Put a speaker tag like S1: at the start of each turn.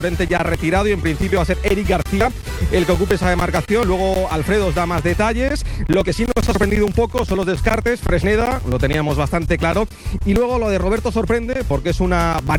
S1: Frente ya retirado y en principio va a ser Eric García el que ocupe esa demarcación. Luego Alfredo os da más detalles. Lo que sí nos ha sorprendido un poco son los descartes. Fresneda, lo teníamos bastante claro. Y luego lo de Roberto sorprende porque es una variante